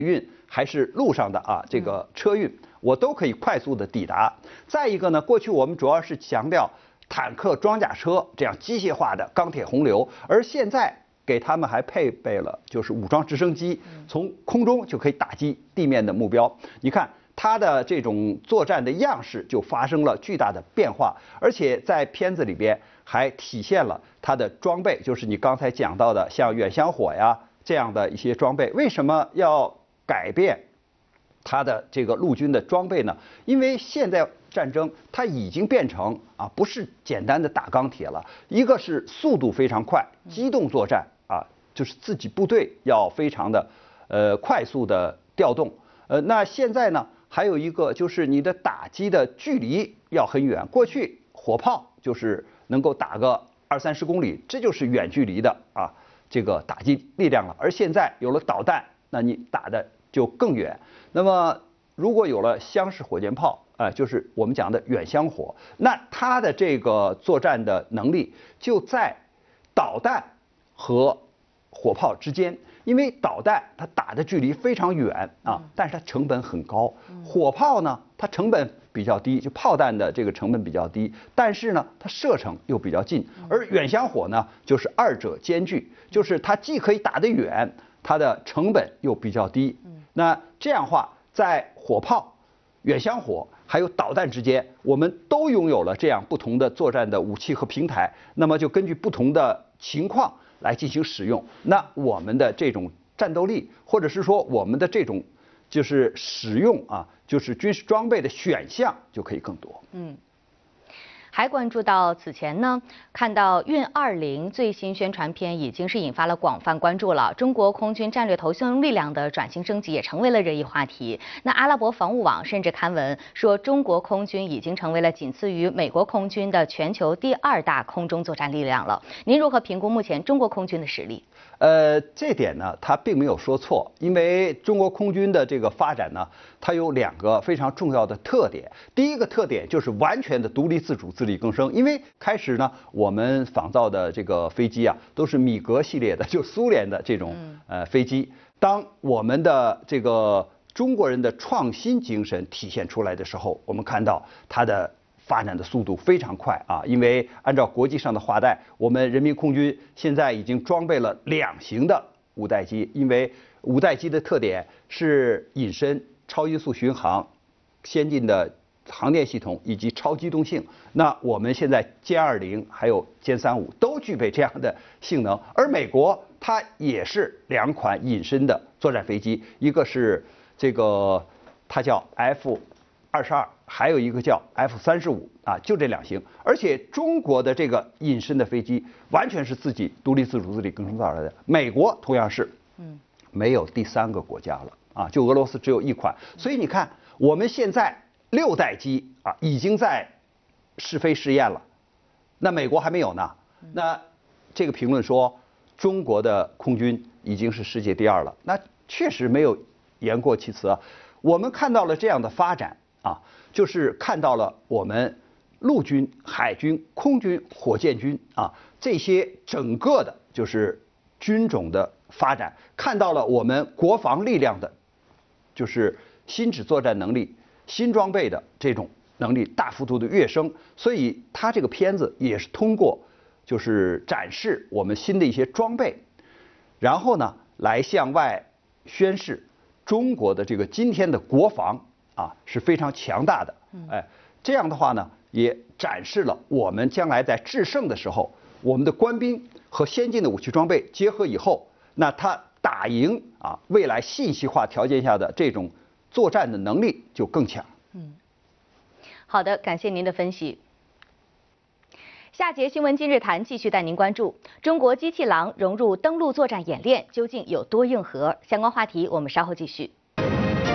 运还是路上的这个车运，我都可以快速的抵达。再一个呢，过去我们主要是强调坦克、装甲车这样机械化的钢铁洪流，而现在给他们还配备了就是武装直升机，从空中就可以打击地面的目标。你看它的这种作战的样式就发生了巨大的变化，而且在片子里边还体现了它的装备，就是你刚才讲到的像远香火呀这样的一些装备。为什么要改变它的这个陆军的装备呢？因为现在战争它已经变成不是简单的打钢铁了，一个是速度非常快，机动作战就是自己部队要非常的快速的调动。那现在呢，还有一个就是你的打击的距离要很远。过去火炮就是能够打个20-30公里，这就是远距离的这个打击力量了。而现在有了导弹，那你打的就更远。那么如果有了箱式火箭炮，就是我们讲的远香火，那它的这个作战的能力就在导弹和火炮之间。因为导弹它打的距离非常远但是它成本很高。火炮呢，它成本比较低，就炮弹的这个成本比较低，但是呢，它射程又比较近。而远香火呢，就是二者兼具，就是它既可以打得远，它的成本又比较低。那这样的话，在火炮、远香火还有导弹之间，我们都拥有了这样不同的作战的武器和平台。那么就根据不同的情况来进行使用，那我们的这种战斗力，或者是说我们的这种就是使用就是军事装备的选项就可以更多。 还关注到此前呢，看到运20最新宣传片已经是引发了广泛关注了。中国空军战略投送力量的转型升级也成为了热议话题。那阿拉伯防务网甚至刊文说，中国空军已经成为了仅次于美国空军的全球第2大空中作战力量了。您如何评估目前中国空军的实力？ 这点呢，他并没有说错，因为中国空军的这个发展呢，它有2个非常重要的特点。第一个特点就是完全的独立自主、自力更生。因为开始呢，我们仿造的这个飞机都是米格系列的，就苏联的这种飞机。当我们的这个中国人的创新精神体现出来的时候，我们看到它的发展的速度非常快因为按照国际上的话带，我们人民空军现在已经装备了2型的五代机。因为五代机的特点是隐身、超音速巡航、先进的航电系统以及超机动性。那我们现在歼20还有歼35都具备这样的性能。而美国它也是2款隐身的作战飞机，一个是这个它叫 F-22，还有一个叫 F-35就这2型。而且中国的这个隐身的飞机完全是自己独立自主、自力更生造出来的。美国同样是，没有第3个国家了就俄罗斯只有1款。所以你看，我们现在6代机已经在试飞试验了，那美国还没有呢。那这个评论说中国的空军已经是世界第2了，那确实没有言过其词我们看到了这样的发展就是看到了我们陆军、海军、空军、火箭军这些整个的就是军种的发展，看到了我们国防力量的就是新指作战能力、新装备的这种能力大幅度的跃升。所以它这个片子也是通过就是展示我们新的一些装备，然后呢来向外宣示中国的这个今天的国防是非常强大的。这样的话呢，也展示了我们将来在制胜的时候，我们的官兵和先进的武器装备结合以后，那它打赢未来信息化条件下的这种作战的能力就更强。 好的，感谢您的分析。下节新闻今日谈继续带您关注中国机器狼融入登陆作战演练究竟有多硬核？相关话题我们稍后继续。